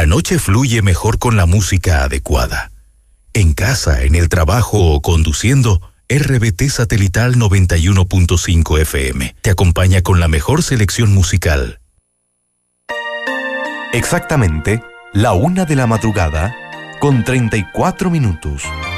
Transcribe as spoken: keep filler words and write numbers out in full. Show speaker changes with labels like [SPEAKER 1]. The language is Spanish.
[SPEAKER 1] noche fluye mejor con la música adecuada. En casa, en el trabajo o conduciendo, R B T Satelital noventa y uno punto cinco F M te acompaña con la mejor selección musical.
[SPEAKER 2] Exactamente, la una de la madrugada, con treinta y cuatro minutos.